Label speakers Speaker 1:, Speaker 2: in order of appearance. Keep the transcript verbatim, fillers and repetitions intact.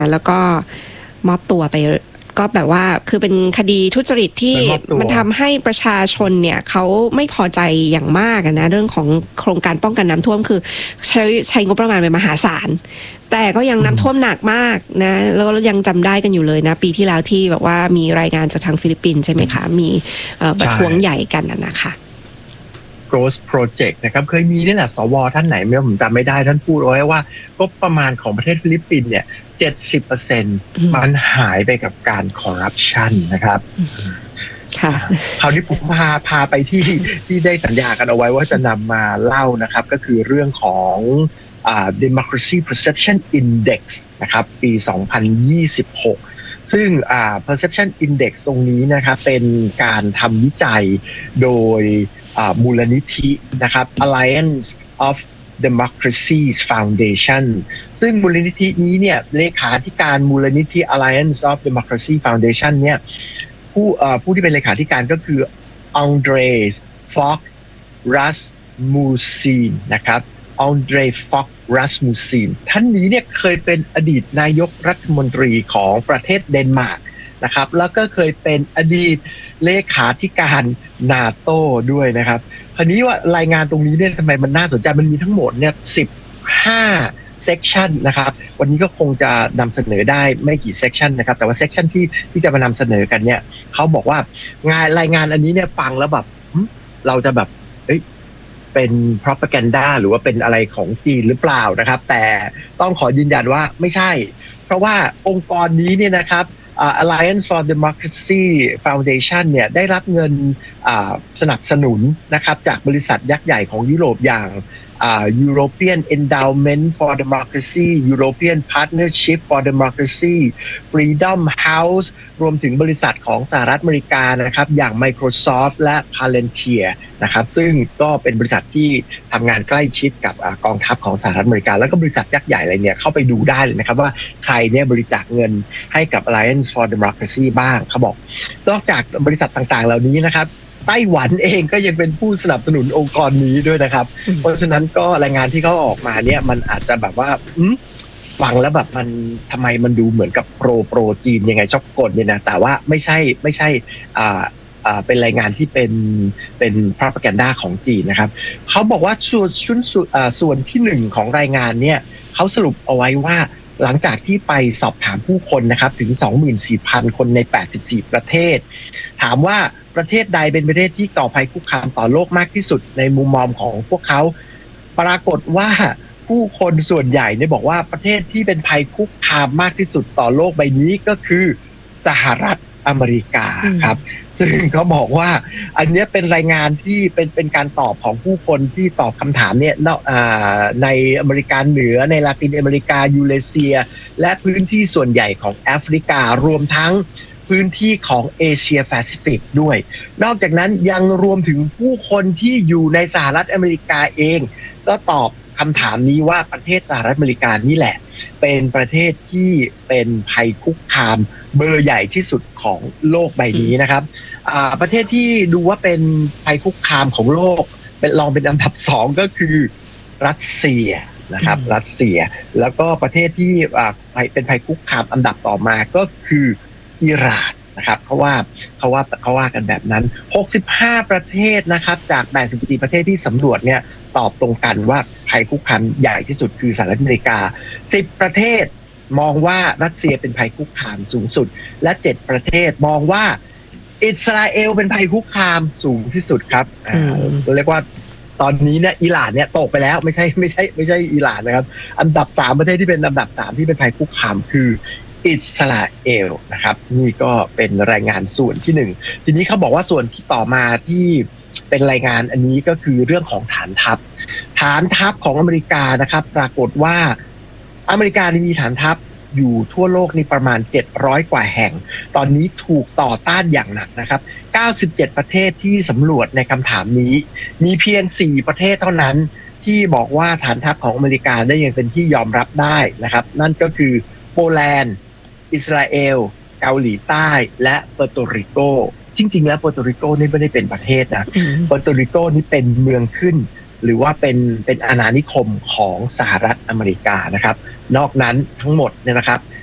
Speaker 1: แล้วก็มอบตัวไปก็แบบว่าคือเป็นคดีทุจริตที่มันทำให้ประชาชนเนี่ยเขาไม่พอใจอย่างมากนะเรื่องของโครงการป้องกันน้ำท่วมคือใช้ใช้งบประมาณไปมหาศาลแต่ก็ยังน้ำท่วมหนักมากนะแล้วยังจำได้กันอยู่เลยนะปีที่แล้วที่แบบว่ามีรายงานจากทางฟิลิปปินส์ใช่ไหมคะมีประท้วงใหญ่กันนะคะ
Speaker 2: Growth Project นะครับเคยมีนี่แหละสวท่านไหนไม่ผมจำไม่ได้ท่านพูดไว้ว่าก็ประมาณของประเทศฟิลิปปินส์เนี่ย เจ็ดสิบเปอร์เซ็นต์ มันหายไปกับการคอร์รัปชันนะครับค่ะคราวนี้ผมพาพาไปที่ที่ได้สัญญากันเอาไว้ว่าจะนำมาเล่านะครับก็คือเรื่องของอ่า Democracy Perception Index นะครับปีสองพันยี่สิบหกซึ่งอ่า Perception Index ตรงนี้นะครับเป็นการทำวิจัยโดยมูลนิธินะครับ Alliance of Democracies Foundation ซึ่งมูลนิธินี้เนี่ยเลขาธิการมูลนิธิ Alliance of Democracy Foundation เนี่ยผู้ผู้ที่เป็นเลขาธิการก็คืออังเดรฟ็อกรัสมูซีนนะครับอังเดรฟ็อกรัสมูซีนท่านนี้เนี่ยเคยเป็นอดีตนายกรัฐมนตรีของประเทศเดนมาร์กนะครับแล้วก็เคยเป็นอดีตเลขาธิการนาโต้ด้วยนะครับคราวนี้ว่ารายงานตรงนี้เนี่ยทำไมมันน่าสนใจมันมีทั้งหมดเนี่ยสิบห้าเซกชันนะครับวันนี้ก็คงจะนำเสนอได้ไม่กี่เซกชันนะครับแต่ว่าเซกชันที่ที่จะมานำเสนอกันเนี่ยเขาบอกว่างานรายงานอันนี้เนี่ยฟังแล้วแบบเราจะแบบเอ้ยเป็น propaganda หรือว่าเป็นอะไรของจีนหรือเปล่านะครับแต่ต้องขอยืนยันว่าไม่ใช่เพราะว่าองค์กรนี้เนี่ยนะครับUh, Alliance for Democracy Foundation เนี่ยได้รับเงินสนับสนุนนะครับจากบริษัทยักษ์ใหญ่ของยุโรปอย่าง uh, European Endowment for Democracy European Partnership for Democracy Freedom House รวมถึงบริษัทของสหรัฐอเมริกานะครับอย่าง Microsoft และ Palantir นะครับซึ่งก็เป็นบริษัทที่ทำงานใกล้ชิดกับกองทัพของสหรัฐอเมริกาแล้วก็บริษัทยักษ์ใหญ่อะไรเนี่ยเข้าไปดูได้เลยนะครับว่าใครเนี่ยบริจาคเงินให้กับ Alliance for Democracy บ้างเขาบอกนอกจากบริษัทต่างๆเหล่านี้นะครับไต้หวันเองก็ยังเป็นผู้สนับสนุนองค์กรนี้ด้วยนะครับเพราะฉะนั้นก็รายงานที่เขาออกมาเนี่ยมันอาจจะแบบว่าฟังแล้วแบบมันทำไมมันดูเหมือนกับโปรโปรจีนยังไงชอบกดเนี่ยนะแต่ว่าไม่ใช่ไม่ใช่อ่าอ่าเป็นรายงานที่เป็นเป็น propaganda ของจีนนะครับเขาบอกว่าส่วนส่วนส่วนที่หนึ่งของรายงานเนี่ยเขาสรุปเอาไว้ว่าหลังจากที่ไปสอบถามผู้คนนะครับถึง สองหมื่นสี่พัน คนในแปดสิบสี่ประเทศถามว่าประเทศใดเป็นประเทศที่ก่อภัยคุกคามต่อโลกมากที่สุดในมุมมองของพวกเขาปรากฏว่าผู้คนส่วนใหญ่เนี่ยบอกว่าประเทศที่เป็นภัยคุกคามมากที่สุดต่อโลกใบนี้ก็คือสหรัฐอเมริกาครับซึ่งเขาบอกว่าอันนี้เป็นรายงานที่เป็นเป็นการตอบของผู้คนที่ตอบคำถามเนี่ยในอเมริกาเหนือในลาตินอเมริกายูเรเซียและพื้นที่ส่วนใหญ่ของแอฟริการวมทั้งพื้นที่ของเอเชียแปซิฟิกด้วยนอกจากนั้นยังรวมถึงผู้คนที่อยู่ในสหรัฐอเมริกาเองก็ตอบคำถามนี้ว่าประเทศสหรัฐอเมริกานี่แหละเป็นประเทศที่เป็นภัยคุกคามเบอร์ใหญ่ที่สุดของโลกใบนี้นะครับประเทศที่ดูว่าเป็นภัยคุกคามของโลกเป็นรองเป็นอันดับสองก็คือรัสเซียนะครับรัสเซียแล้วก็ประเทศที่เป็นภัยคุกคามอันดับต่อมาก็คืออิหร่านนะครับเพราะว่าเขาว่าเขาว่ากันแบบนั้นหกสิบห้าประเทศนะครับจากแปดสิบสี่ประเทศที่สำรวจเนี่ยตอบตรงกันว่าภัยคุกคามใหญ่ที่สุดคือสหรัฐอเมริกาสิบประเทศมองว่ารัสเซียเป็นภัยคุกคามสูงสุดและเจ็ดประเทศมองว่าอิสราเอลเป็นภัยคุกคามสูงที่สุดครับอ่าเรียกว่าตอนนี้เนี่ยอิหร่านเนี่ยตกไปแล้วไม่ใช่ไม่ใช่ไม่ใช่อิหร่านนะครับอันดับสามประเทศที่เป็นอันดับสามที่เป็นภัยคุกคามคืออิสราเอลนะครับนี่ก็เป็นรายงานส่วนที่หนึ่งทีนี้เขาบอกว่าส่วนที่ต่อมาที่เป็นรายงานอันนี้ก็คือเรื่องของฐานทัพฐานทัพของอเมริกานะครับปรากฏว่าอเมริกามีฐานทัพอยู่ทั่วโลกนี่ประมาณเจ็ดร้อยกว่าแห่งตอนนี้ถูกต่อต้านอย่างหนักนะครับเก้าสิบเจ็ดประเทศที่สำรวจในคำถามนี้มีเพียงสี่ประเทศเท่านั้นที่บอกว่าฐานทัพของอเมริกาได้ยังเป็นที่ยอมรับได้นะครับนั่นก็คือโปแลนด์อิสราเอลเกาหลีใต้และเปอร์โตริโกจริงๆแล้วเปอร์โตริโกนี่ไม่ได้เป็นประเทศนะเปอร์โตริโกนี่เป็นเมืองขึ้นหรือว่าเป็นเป็นอาณานิคมของสหรัฐอเมริกานะครับนอกนั้นทั้งหมดเนี่ยนะครับ